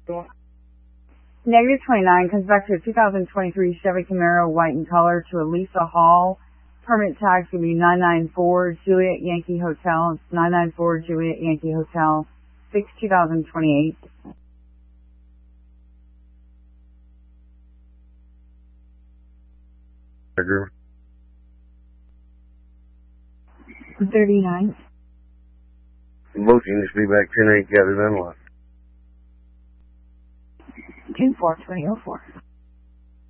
Negative 29 comes back to a 2023 Chevy Camaro, white in color, to Elisa Hall. Permit tag's going to be 994 Juliet Yankee Hotel. It's 994 Juliet Yankee Hotel, 6/2028. Bedroom. 39. Booking to be back 10-8 gathered unlocked. 24-2004.